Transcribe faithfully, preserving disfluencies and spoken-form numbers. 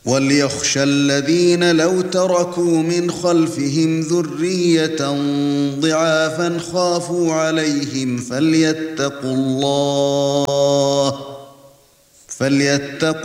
وَلْيَخْشَ الَّذِينَ لَوْ تَرَكُوا مِنْ خَلْفِهِمْ ذُرِّيَّةً ضِعَافًا خَافُوا عَلَيْهِمْ فَلْيَتَّقُوا اللَّهَ فَلْيَتَّقُوا